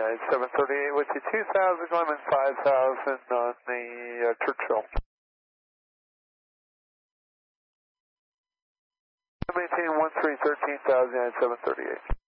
738 with you, 2,000 going and 5,000 on the Churchill. Maintain 13, 13,000 and 738.